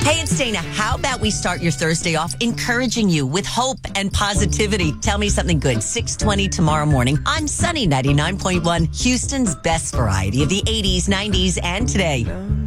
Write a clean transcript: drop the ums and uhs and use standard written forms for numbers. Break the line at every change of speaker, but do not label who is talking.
Hey, it's Dana. How about we start your Thursday off encouraging you with hope and positivity? Tell me something good. 6:20 tomorrow morning on Sunny 99.1, Houston's best variety of the 80s, 90s, and today.